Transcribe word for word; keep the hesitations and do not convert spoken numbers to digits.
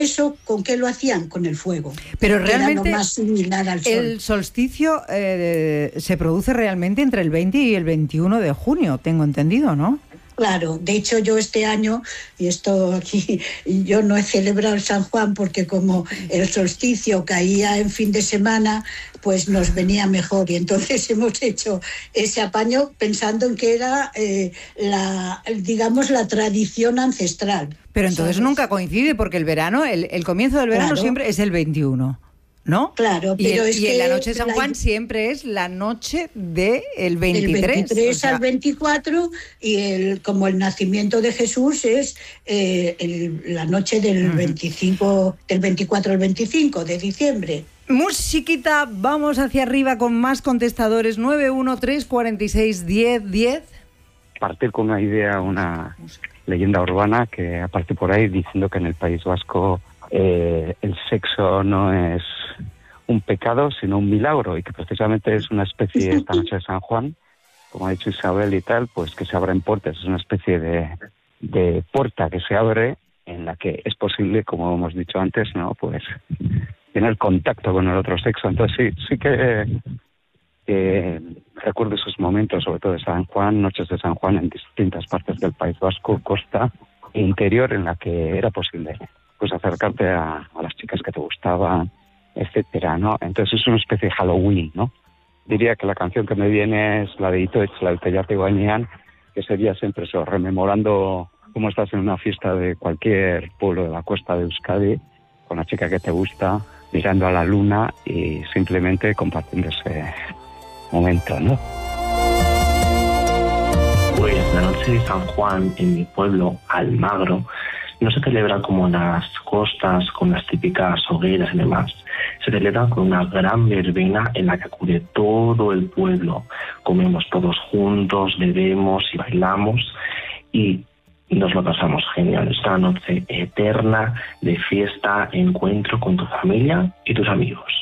eso, ¿con qué lo hacían? Con el fuego. Pero realmente era lo más similar al sol. El solsticio eh, se produce realmente entre el veinte y el veintiuno de junio, tengo entendido, ¿no? Claro, de hecho yo este año, y esto aquí, yo no he celebrado el San Juan porque como el solsticio caía en fin de semana, pues nos venía mejor y entonces hemos hecho ese apaño pensando en que era, eh, la, digamos, la tradición ancestral. Pero entonces ¿sabes? Nunca coincide porque el verano, el, el comienzo del verano claro. siempre es el veintiuno. ¿No? Claro, y pero el, es y que la noche de San Juan la... siempre es la noche del veintitrés. Del veintitrés o sea... al veinticuatro y el, como el nacimiento de Jesús es eh, el, la noche del uh-huh. veinticinco, del veinticuatro al veinticinco de diciembre. Musiquita, vamos hacia arriba con más contestadores. nueve uno tres, cuatro seis, diez, diez. Partir con una idea, una leyenda urbana que aparte por ahí diciendo que en el País Vasco Eh, el sexo no es un pecado, sino un milagro, y que precisamente es una especie, esta noche de San Juan, como ha dicho Isabel y tal, pues que se abren puertas, es una especie de, de puerta que se abre en la que es posible, como hemos dicho antes, no, pues tener contacto con el otro sexo. Entonces sí, sí que, que recuerdo esos momentos, sobre todo de San Juan, noches de San Juan en distintas partes del País Vasco, costa e interior, en la que era posible pues acercarte a, a las chicas que te gustaban, etcétera, ¿no? Entonces es una especie de Halloween, ¿no? Diría que la canción que me viene es la de Itoetz, la del Teilhard Guinean, que sería siempre eso, rememorando cómo estás en una fiesta de cualquier pueblo de la costa de Euskadi, con la chica que te gusta, mirando a la luna y simplemente compartiendo ese momento, ¿no? Pues la noche de San Juan en mi pueblo, Almagro, no se celebra como en las costas, con las típicas hogueras y demás. Se celebra con una gran verbena en la que acude todo el pueblo. Comemos todos juntos, bebemos y bailamos y nos lo pasamos genial. Es una noche eterna de fiesta, encuentro con tu familia y tus amigos.